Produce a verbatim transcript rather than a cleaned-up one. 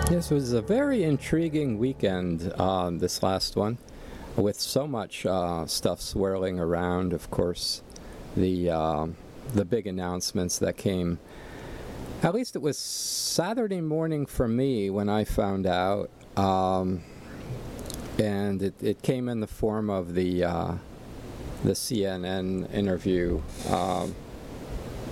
This was a very intriguing weekend, um, this last one, with so much uh, stuff swirling around. Of course, the uh, the big announcements that came. At least it was Saturday morning for me when I found out, um, and it, it came in the form of the uh, the C N N interview. Um,